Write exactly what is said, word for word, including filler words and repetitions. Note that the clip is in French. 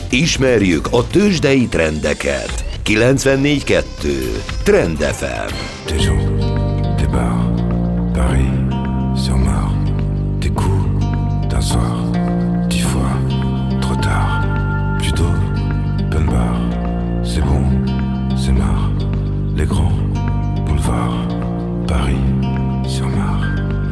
Ismerjük a tőzsdei trendeket. kilencvennégy kettő Trend ef em. Des gens, des bars, Paris, sur Mars, des coups d'un soir, dix fois, trop tard, plus d'eau, open bar, c'est bon, c'est marre, les grands